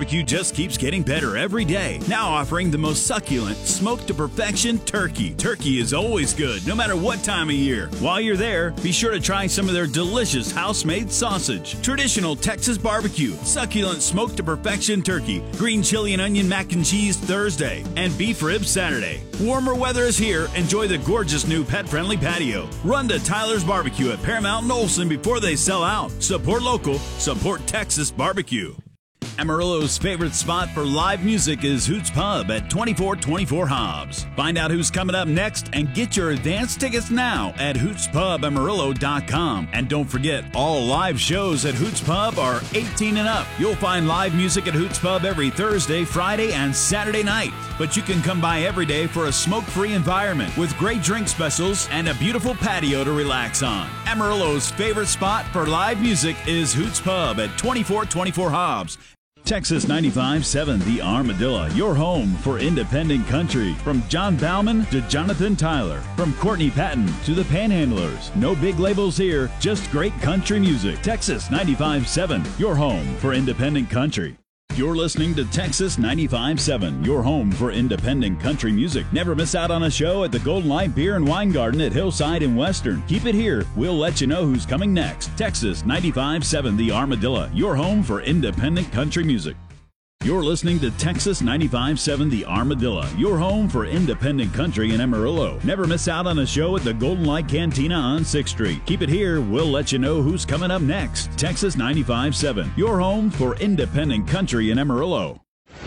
Barbecue just keeps getting better every day. Now offering the most succulent, smoked to perfection turkey. Turkey is always good, no matter what time of year. While you're there, be sure to try some of their delicious house-made sausage. Traditional Texas barbecue, succulent smoked to perfection turkey, green chili and onion mac and cheese Thursday, and beef ribs Saturday. Warmer weather is here. Enjoy the gorgeous new pet-friendly patio. Run to Tyler's Barbecue at Paramount and Olsen before they sell out. Support local, support Texas barbecue. Amarillo's favorite spot for live music is Hoots Pub at 2424 Hobbs. Find out who's coming up next and get your advance tickets now at hootspubamarillo.com. And don't forget, all live shows at Hoots Pub are 18 and up. You'll find live music at Hoots Pub every Thursday, Friday, and Saturday night. But you can come by every day for a smoke-free environment with great drink specials and a beautiful patio to relax on. Amarillo's favorite spot for live music is Hoots Pub at 2424 Hobbs. Texas 95.7 The Armadillo, your home for independent country. From John Bauman to Jonathan Tyler, from Courtney Patton to the Panhandlers. No big labels here, just great country music. Texas 95.7, your home for independent country. You're listening to Texas 95.7, your home for independent country music. Never miss out on a show at the Golden Light Beer and Wine Garden at Hillside and Western. Keep it here. We'll let you know who's coming next. Texas 95.7 The Armadillo, your home for independent country music. You're listening to Texas 95.7 The Armadillo, your home for independent country in Amarillo. Never miss out on a show at the Golden Light Cantina on 6th Street. Keep it here. We'll let you know who's coming up next. Texas 95.7, your home for independent country in Amarillo.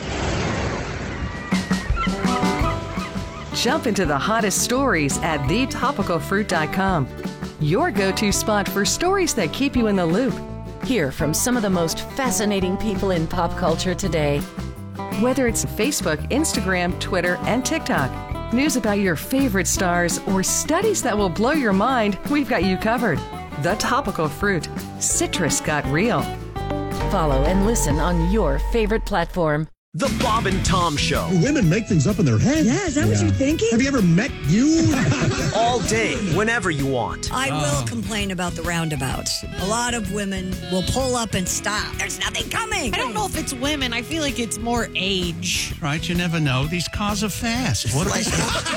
Jump into the hottest stories at thetopicalfruit.com. Your go-to spot for stories that keep you in the loop. Hear from some of the most fascinating people in pop culture today. Whether it's Facebook, Instagram, Twitter, and TikTok, news about your favorite stars, or studies that will blow your mind, we've got you covered. The Topical Fruit. Citrus got real. Follow and listen on your favorite platform. The Bob and Tom Show. Women make things up in their heads. Yeah, is that what you're thinking? Have you ever met you? All day, whenever you want. I will complain about the roundabouts. A lot of women will pull up and stop. There's nothing coming. I don't know if it's women. I feel like it's more age. Right, you never know. These cars are fast. What They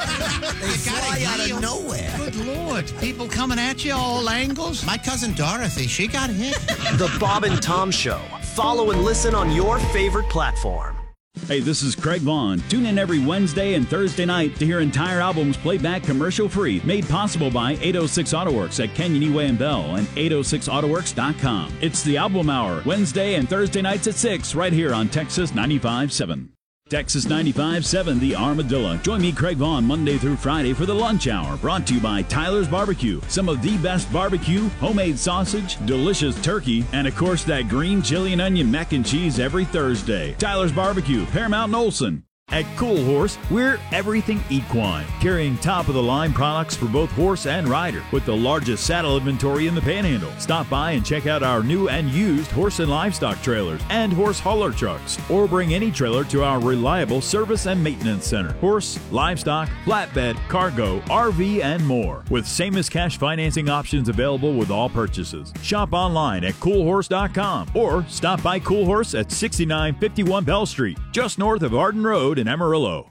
fly out of nowhere. Good Lord. People coming at you all angles. My cousin Dorothy, she got hit. The Bob and Tom Show. Follow and listen on your favorite platform. Hey, this is Craig Vaughn. Tune in every Wednesday and Thursday night to hear entire albums played back commercial-free, made possible by 806 AutoWorks at Canyon Eway and Bell and 806autoworks.com. It's the Album Hour, Wednesday and Thursday nights at 6, right here on Texas 95.7. Texas 95.7 The Armadillo. Join me, Craig Vaughn, Monday through Friday for the Lunch Hour, brought to you by Tyler's Barbecue. Some of the best barbecue, homemade sausage, delicious turkey, and of course that green chili and onion mac and cheese every Thursday. Tyler's Barbecue, Paramount and Olsen. At Cool Horse, we're everything equine, carrying top-of-the-line products for both horse and rider, with the largest saddle inventory in the Panhandle. Stop by and check out our new and used horse and livestock trailers and horse hauler trucks, or bring any trailer to our reliable service and maintenance center. Horse, livestock, flatbed, cargo, RV, and more, with same-as-cash financing options available with all purchases. Shop online at coolhorse.com, or stop by Cool Horse at 6951 Bell Street, just north of Arden Road in Amarillo.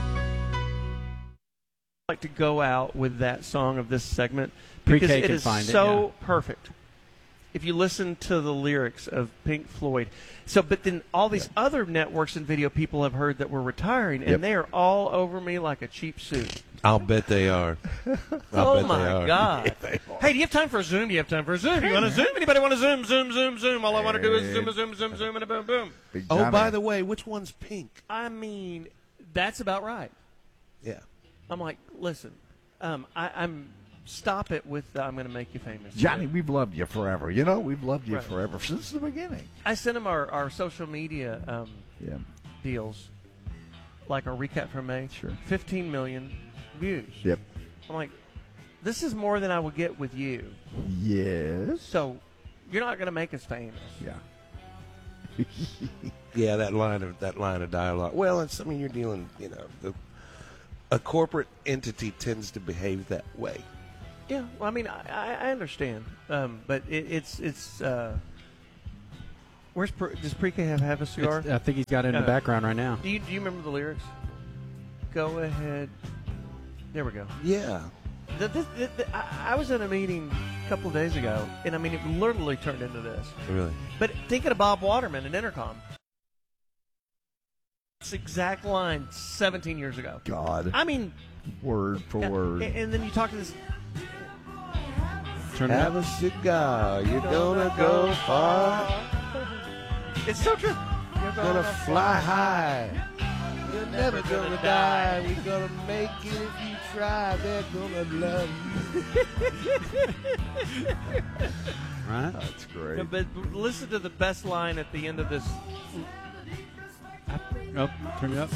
I'd like to go out with that song of this segment Pre-K because it can is find it, so perfect. If you listen to the lyrics of Pink Floyd, but then all these other networks and video people have heard that we're retiring, and they are all over me like a cheap suit. I'll bet they are. Oh my God! Hey, do you have time for a Zoom? Do you have time for a Zoom? You want to Zoom? Anybody want to Zoom? Zoom, zoom, zoom. All I want to do is zoom, zoom, zoom, zoom, and a boom, boom. Oh, by the way, which one's pink? I mean, that's about right. Yeah. I'm like, listen, I'm. Stop it with I'm going to make you famous. Johnny, we've loved you forever. You know, we've loved you forever since the beginning. I sent him our social media deals, like our recap from May. Sure. 15 million views. Yep. I'm like, this is more than I would get with you. Yes. So you're not going to make us famous. Yeah. Yeah, that line of dialogue. Well, it's, I mean, you're dealing, a corporate entity tends to behave that way. Yeah, well, I mean, I understand, but it's Does Pre-K have a cigar? I think he's got it in the background right now. Do you remember the lyrics? Go ahead. There we go. Yeah. I was in a meeting a couple of days ago, and I mean, it literally turned into this. Really? But thinking of Bob Waterman and Intercom. This exact line 17 years ago. God. I mean, word for word. And then you talk to this. Have a cigar. You're gonna go far. It's so true. You're gonna fly high. You're never gonna die. We're gonna make it if you try. They're gonna love you. Right? That's great. No, but listen to the best line at the end of this. Oh, turn it up.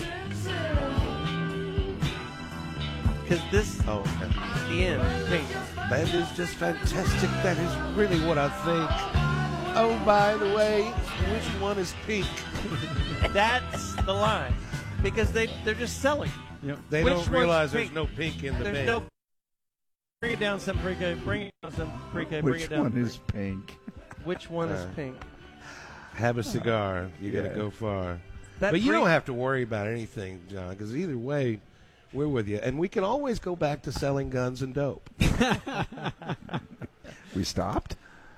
Because this, the end, Pink. That is just fantastic. That is really what I think. Oh, by the way, which one is pink? That's the line. Because they're just selling. Yep. They Which don't one's realize pink? there's no pink in the There's band. no. Bring it down some Pre-K. Bring it down some Pre-K. Bring Which it down. one is pink? Which one is pink? Have a cigar. You got to go far. But you don't have to worry about anything, John, because either way, we're with you. And we can always go back to selling guns and dope. We stopped?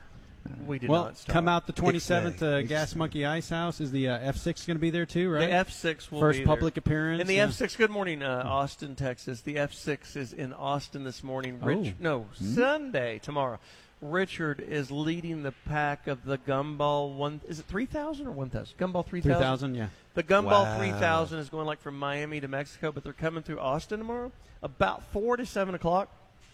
We did well, not stop. come out the 27th, Gas Monkey Ice House. Is the F6 going to be there too, right? The F6 will First be public there. appearance. And the F6, good morning, Austin, Texas. The F6 is in Austin this morning. Sunday, tomorrow. Richard is leading the pack of the Gumball is it 3,000 or 1,000? Gumball 3,000? 3,000, yeah. The Gumball 3,000 is going like from Miami to Mexico, but they're coming through Austin tomorrow about 4 to 7 o'clock.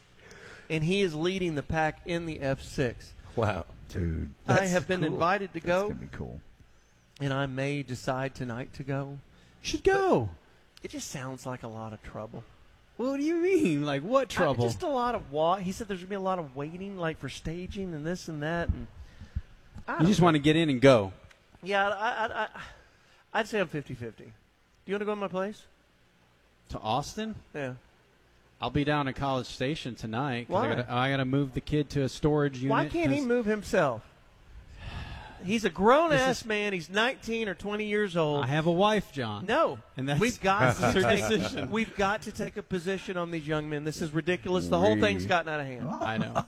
And he is leading the pack in the F6. Wow. Dude. I have been invited to go. That's going to be cool. And I may decide tonight to go. You should go. It just sounds like a lot of trouble. What do you mean? Like what trouble? Just a lot of He said there's going to be a lot of waiting, like for staging and this and that. And you just want to get in and go. Yeah, I'd say I'm 50-50. Do you want to go to my place? To Austin? Yeah. I'll be down at College Station tonight. Why? I got to move the kid to a storage unit. Why can't he move himself? He's a grown-ass man. He's 19 or 20 years old. I have a wife, John. No. And that's we've got decision. We've got to take a position on these young men. This is ridiculous. The whole thing's gotten out of hand. I know.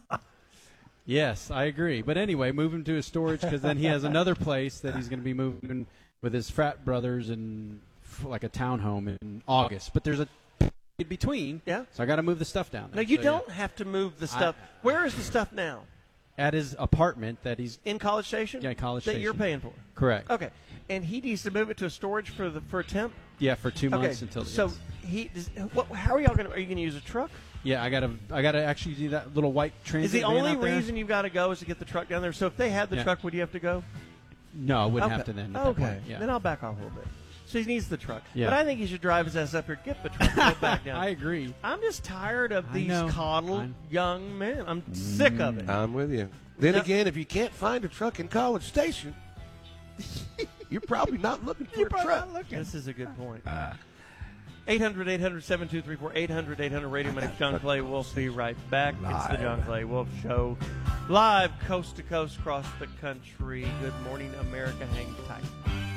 Yes, I agree. But anyway, move him to a storage because then he has another place that he's going to be moving with his frat brothers in like a townhome in August. But there's a in between. Yeah. So I got to move the stuff down there. No, you don't have to move the stuff. Where is the stuff now? At his apartment that he's in College Station. Yeah, College that Station. you're paying for. Correct. Okay, and he needs to move it to a storage for a temp. Yeah, for 2 months until. So how are y'all going to? Are you going to use a truck? Yeah, I gotta actually do that little white transit. Is the van only out there. reason you've got to go is to get the truck down there? So if they had the truck, would you have to go? No, I wouldn't have to then. At that point. Yeah. Then I'll back off a little bit. So he needs the truck. Yeah. But I think he should drive his ass up here, get the truck, and go back down. I agree. I'm just tired of these coddled young men. I'm Mm. sick of it. I'm with you. Then again, if you can't find a truck in College Station, you're probably not looking for a truck. This is a good point. 800-800-7234, 800-800-radio. My name's John Clay. We'll be right back. It's the John Clay Wolf Show. Live coast to coast across the country. Good morning, America. Hang tight.